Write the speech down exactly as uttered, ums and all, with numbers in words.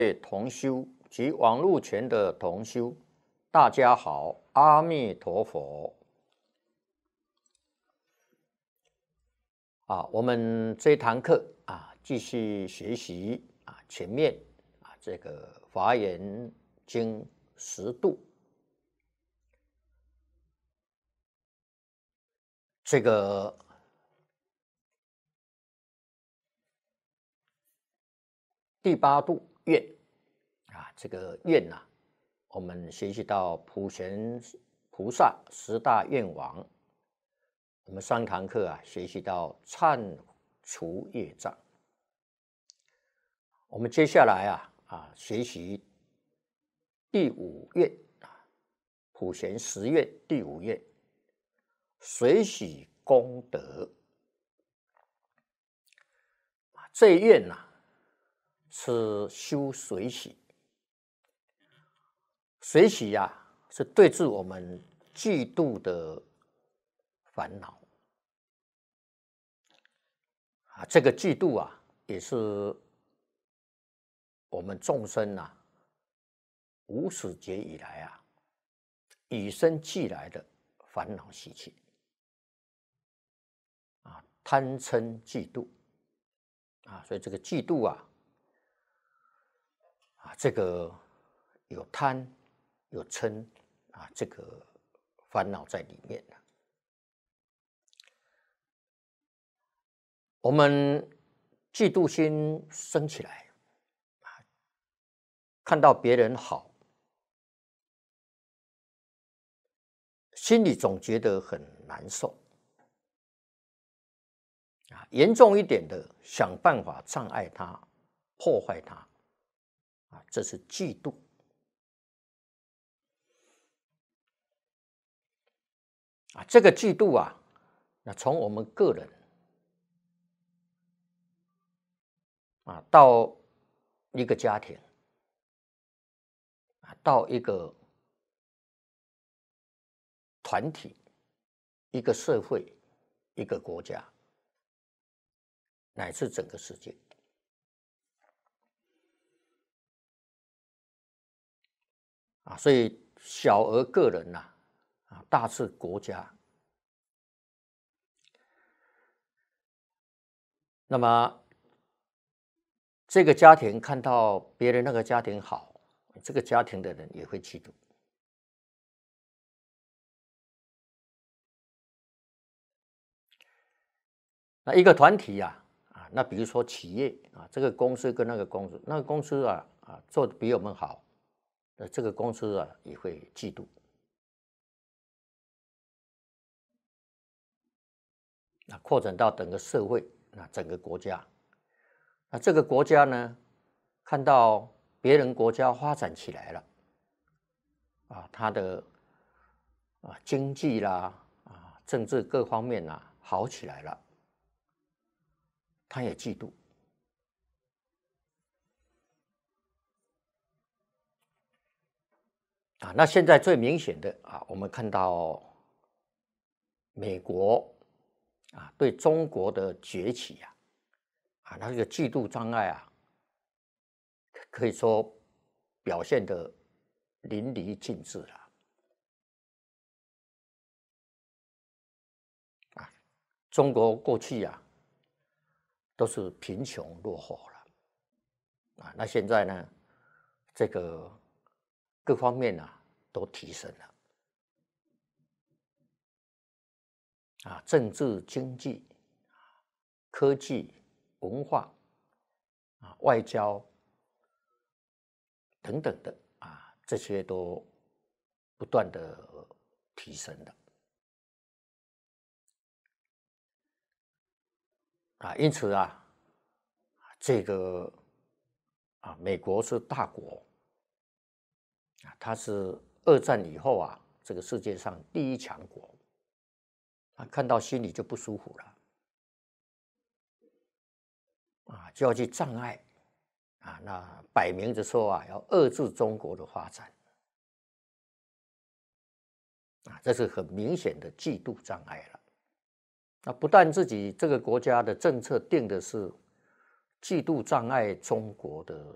同修及网络前的同修，大家好，阿弥陀佛。啊，我们这一堂课啊，继续学习啊，前面啊这个《华严经》十度，这个第八度愿啊，这个愿呐、啊，我们学习到普贤菩萨十大愿王。我们上堂课啊，学习到忏除业障。我们接下来啊啊，学习第五愿啊，普贤十愿第五愿，随喜功德。这一愿呐、啊，是修随喜。随喜呀、啊，是对治我们嫉妒的烦恼。啊，这个嫉妒啊，也是我们众生啊，无始劫以来啊，与生俱来的烦恼习气。啊，贪嗔嫉妒啊，所以这个嫉妒啊，啊，这个有贪有嗔啊，这个烦恼在里面的。我们嫉妒心生起来，啊，看到别人好，心里总觉得很难受。啊，严重一点的，想办法障碍他，破坏他，啊，这是嫉妒。啊，这个嫉妒啊，那从我们个人啊，到一个家庭，啊，到一个团体，一个社会，一个国家，乃至整个世界。啊，所以小而个人呐、啊，啊，大至国家。那么这个家庭看到别人那个家庭好，这个家庭的人也会嫉妒。那一个团体呀、啊，啊，那比如说企业啊，这个公司跟那个公司，那个公司啊啊做的比我们好，那这个公司啊也会嫉妒。那扩展到整个社会，那整个国家，那这个国家呢，看到别人国家发展起来了，啊，它的啊经济啦啊政治各方面啊好起来了，他也嫉妒。啊，那现在最明显的啊，我们看到美国啊对中国的崛起呀、啊，啊，那个嫉妒障碍啊，可以说表现得淋漓尽致了。啊，中国过去呀、啊、都是贫穷落后了，啊，那现在呢，这个各方面啊都提升了。啊，政治、经济、科技、文化啊、外交等等的啊，这些都不断的提升的。啊，因此啊，这个啊，美国是大国啊，它是二战以后啊，这个世界上第一强国。啊，看到心里就不舒服了，啊，就要去障碍，啊，那摆明着说啊，要遏制中国的发展，啊，这是很明显的嫉妒障碍了。那不但自己这个国家的政策定的是嫉妒障碍中国的